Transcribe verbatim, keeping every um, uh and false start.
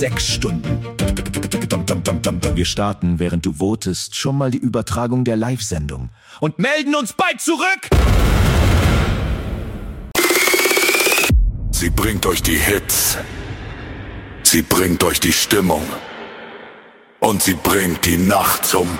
Sechs Stunden. Wir starten, während du votest, schon mal die Übertragung der Live-Sendung und melden uns bald zurück! Sie bringt euch die Hits. Sie bringt euch die Stimmung. Und sie bringt die Nacht zum